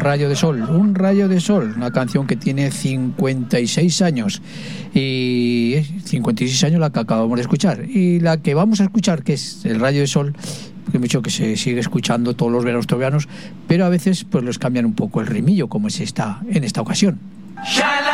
rayo de sol, una canción que tiene 56 años, y 56 años la que acabamos de escuchar, y la que vamos a escuchar, que es El rayo de sol, porque he dicho que se sigue escuchando todos los veranos, pero a veces pues los cambian un poco el ritmillo, como es en esta ocasión.